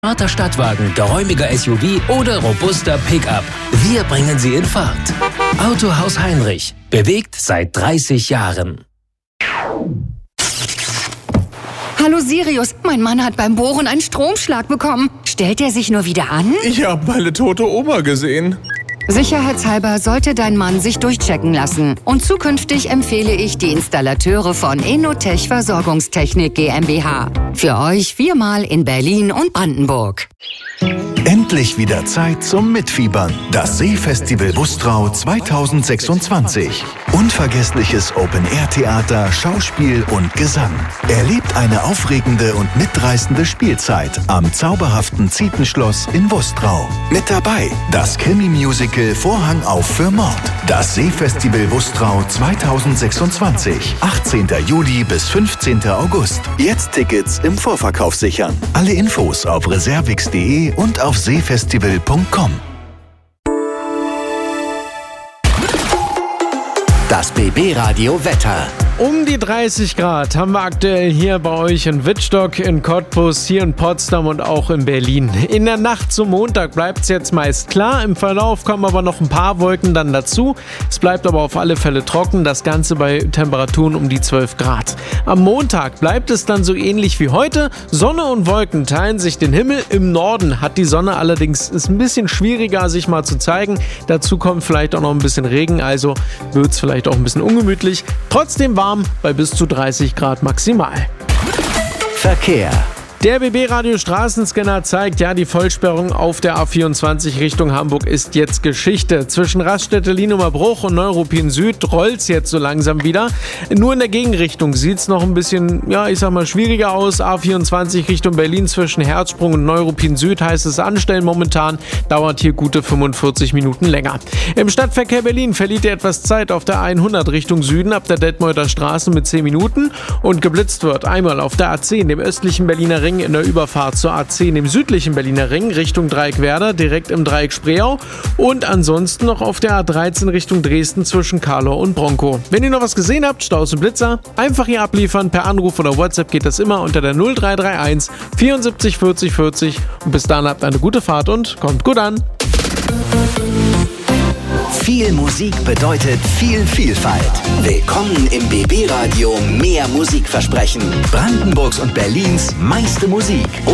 Smarter Stadtwagen, geräumiger SUV oder robuster Pickup. Wir bringen Sie in Fahrt. Autohaus Heinrich. Bewegt seit 30 Jahren. Hallo Sirius, mein Mann hat beim Bohren einen Stromschlag bekommen. Stellt er sich nur wieder an? Ich habe meine tote Oma gesehen. Sicherheitshalber sollte dein Mann sich durchchecken lassen. Und zukünftig empfehle ich die Installateure von Enotech Versorgungstechnik GmbH. Für euch 4-mal in Berlin und Brandenburg. Endlich wieder Zeit zum Mitfiebern. Das Seefestival Wustrau 2026. Unvergessliches Open-Air-Theater, Schauspiel und Gesang. Erlebt eine aufregende und mitreißende Spielzeit am zauberhaften Zietenschloss in Wustrau. Mit dabei das Krimi-Musical Vorhang auf für Mord. Das Seefestival Wustrau 2026. 18. Juli bis 15. August. Jetzt Tickets im Vorverkauf sichern. Alle Infos auf reservix.de und auf seefestival.com. Das BB-Radio Wetter. Um die 30 Grad haben wir aktuell hier bei euch in Wittstock, in Cottbus, hier in Potsdam und auch in Berlin. In der Nacht zum Montag bleibt es jetzt meist klar. Im Verlauf kommen aber noch ein paar Wolken dann dazu. Es bleibt aber auf alle Fälle trocken. Das Ganze bei Temperaturen um die 12 Grad. Am Montag bleibt es dann so ähnlich wie heute. Sonne und Wolken teilen sich den Himmel. Im Norden hat die Sonne allerdings, ist ein bisschen schwieriger, sich mal zu zeigen. Dazu kommt vielleicht auch noch ein bisschen Regen, also wird es vielleicht auch ein bisschen ungemütlich. Trotzdem warm bei bis zu 30 Grad maximal. Verkehr. Der BB-Radio Straßenscanner zeigt, ja, die Vollsperrung auf der A24 Richtung Hamburg ist jetzt Geschichte. Zwischen Raststätte-Lienumer Bruch und Neuruppin Süd rollt's jetzt so langsam wieder. Nur in der Gegenrichtung sieht's noch ein bisschen, ja, ich sag mal, schwieriger aus. A24 Richtung Berlin zwischen Herzsprung und Neuruppin Süd heißt es anstellen momentan. Dauert hier gute 45 Minuten länger. Im Stadtverkehr Berlin verliert ihr etwas Zeit auf der 100 Richtung Süden ab der Detmolder Straße mit 10 Minuten und geblitzt wird einmal auf der A10, dem östlichen Berliner Ring, in der Überfahrt zur A10 im südlichen Berliner Ring Richtung Dreieck Werder, direkt im Dreieck Spreeau und ansonsten noch auf der A13 Richtung Dresden zwischen Karlau und Bronkow. Wenn ihr noch was gesehen habt, Staus und Blitzer, einfach hier abliefern. Per Anruf oder WhatsApp geht das immer unter der 0331 74 40 40 und bis dann habt eine gute Fahrt und kommt gut an. Viel Musik bedeutet viel Vielfalt. Willkommen im BB-Radio Mehr Musikversprechen. Brandenburgs und Berlins meiste Musik.